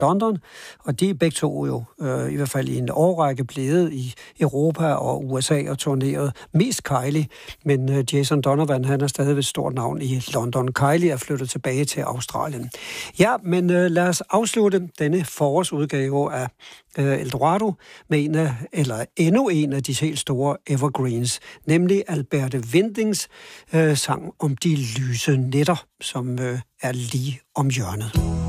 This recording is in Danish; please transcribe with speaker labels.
Speaker 1: London, og de er begge to jo i hvert fald i en årrække blevet i Europa og USA og turneret mest Kylie, men Jason Donovan, han er stadig et stort navn i London. Kylie er flyttet tilbage til Australien. Ja, men lad os afslutte denne forårsudgave af Eldorado med endnu en af de helt store evergreens, nemlig Alberte Windings sang om de lyse nætter, som er lige om hjørnet.